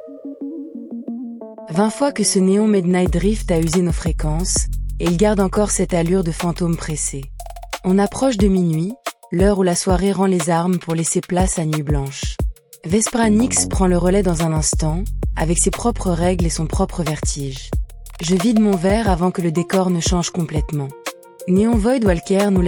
20 fois que ce néon Midnight Drift a usé nos fréquences, et il garde encore cette allure de fantôme pressé. On approche de minuit, l'heure où la soirée rend les armes pour laisser place à Nuit Blanche. Vespranix prend le relais dans un instant, avec ses propres règles et son propre vertige. Je vide mon verre avant que le décor ne change complètement. Neon Void Walker nous